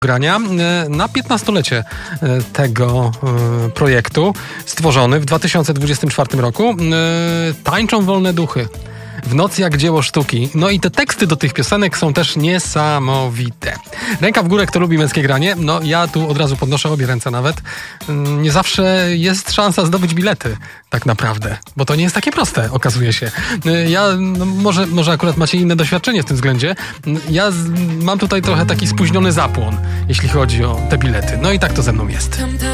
grania na 15-lecie tego projektu, stworzony w 2024 roku. Tańczą wolne duchy. W nocy jak dzieło sztuki. No i te teksty do tych piosenek są też niesamowite. Ręka w górę, kto lubi męskie granie. No ja tu od razu podnoszę obie ręce nawet. Nie zawsze jest szansa zdobyć bilety, tak naprawdę. Bo to nie jest takie proste, okazuje się. Może akurat macie inne doświadczenie w tym względzie. Mam tutaj trochę taki spóźniony zapłon, jeśli chodzi o te bilety. No i tak to ze mną jest.